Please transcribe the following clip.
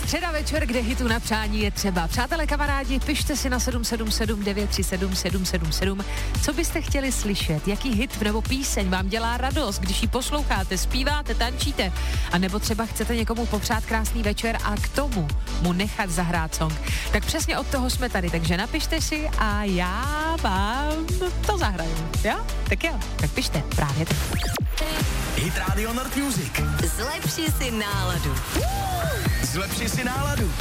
Středa večer, kde hitu na přání je třeba. Přátelé, kamarádi, pište si na 777 937 777, co byste chtěli slyšet, jaký hit nebo píseň vám dělá radost, když ji posloucháte, zpíváte, tančíte, a nebo třeba chcete někomu popřát krásný večer a k tomu mu nechat zahrát song. Tak přesně od toho jsme tady, takže napište si a já vám to zahraju. Jo? Tak jo, tak pište právě teď. Hit Radio Nord Music. Zlepši si náladu. Zlepši si náladu.